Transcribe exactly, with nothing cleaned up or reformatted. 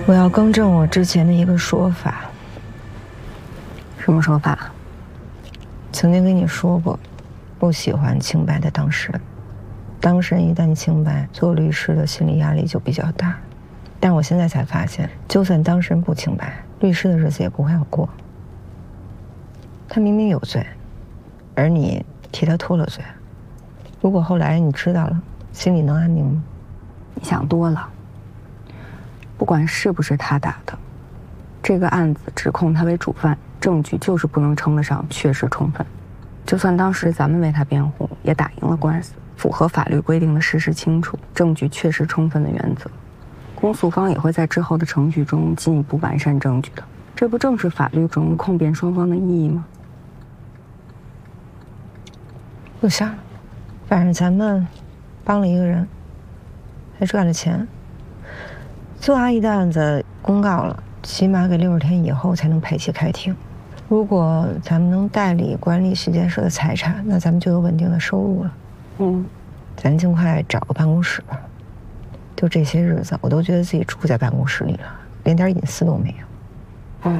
我要更正我之前的一个说法。 什么说法？ 曾经跟你说过，不喜欢清白的当事人。当事人一旦清白，做律师的心理压力就比较大。但我现在才发现，就算当事人不清白，律师的日子也不会好过。他明明有罪，而你替他脱了罪。如果后来你知道了，心里能安宁吗？ 你想多了。不管是不是他打的，这个案子指控他为主犯，证据就是不能称得上确实充分。就算当时咱们为他辩护，也打赢了官司，符合法律规定的事实清楚、证据确实充分的原则，公诉方也会在之后的程序中进一步完善证据的。这不正是法律中控辩双方的意义吗？ 不想，反正咱们帮了一个人，还赚了钱。做阿姨的案子公告了，起码给六十天以后才能配期开庭。如果咱们能代理管理徐建设的财产，那咱们就有稳定的收入了。 嗯， 咱尽快找个办公室吧。就这些日子，我都觉得自己住在办公室里了，连点隐私都没有。